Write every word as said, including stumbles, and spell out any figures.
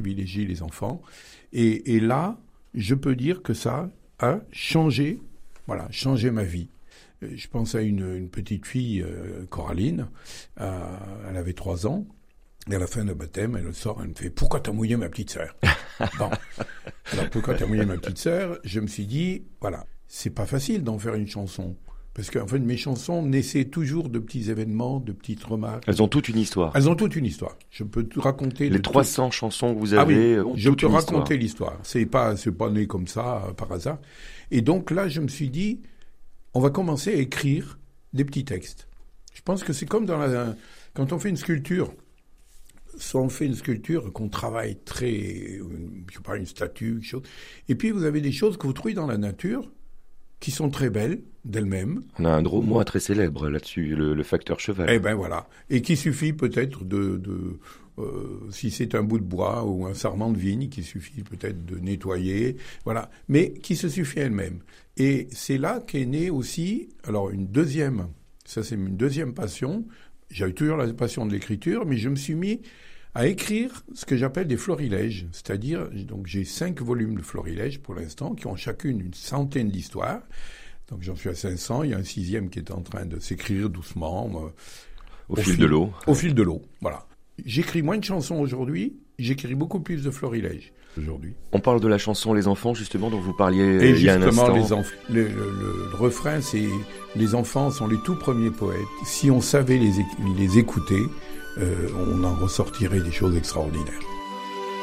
privilégie les enfants. Et, et là, je peux dire que ça a changé, voilà, changé ma vie. Je pense à une, une petite fille, euh, Coraline, euh, elle avait trois ans, et à la fin de baptême, elle sort, elle me fait « Pourquoi t'as mouillé ma petite sœur ?» Bon, alors pourquoi t'as mouillé ma petite sœur ? Je me suis dit, voilà, c'est pas facile d'en faire une chanson. Parce qu'en fait, mes chansons naissaient toujours de petits événements, de petites remarques. Elles ont toute une histoire. Elles ont toute une histoire. Je peux te raconter... Les trois cents tout... chansons que vous avez ah oui, ont je toute peux une raconter histoire. l'histoire. C'est pas, c'est pas né comme ça, euh, par hasard. Et donc là, je me suis dit, on va commencer à écrire des petits textes. Je pense que c'est comme dans la... Quand on fait une sculpture, soit on fait une sculpture qu'on travaille très... Je sais pas, une statue, quelque chose. Et puis, vous avez des choses que vous trouvez dans la nature qui sont très belles d'elles-mêmes. On a un drômois très célèbre là-dessus, le, le facteur cheval. Eh ben voilà. Et qu'il suffit peut-être de... de euh, si c'est un bout de bois ou un sarment de vigne, qu'il suffit peut-être de nettoyer. Voilà. Mais qui se suffit elle-même. Et c'est là qu'est née aussi... Alors, une deuxième... Ça, c'est une deuxième passion. J'avais toujours la passion de l'écriture, mais je me suis mis à écrire ce que j'appelle des florilèges. C'est-à-dire, donc j'ai cinq volumes de florilèges pour l'instant, qui ont chacune une centaine d'histoires. Donc j'en suis à cinq cents. Il y a un sixième qui est en train de s'écrire doucement. Euh, au, au fil, fil de l'eau. Au fil de l'eau, voilà. J'écris moins de chansons aujourd'hui, j'écris beaucoup plus de florilèges aujourd'hui. On parle de la chanson Les Enfants, justement, dont vous parliez Et il y a un instant. les enf- le, le, le, le refrain, c'est « Les enfants sont les tout premiers poètes. Si on savait les, les écouter, euh, on en ressortirait des choses extraordinaires. »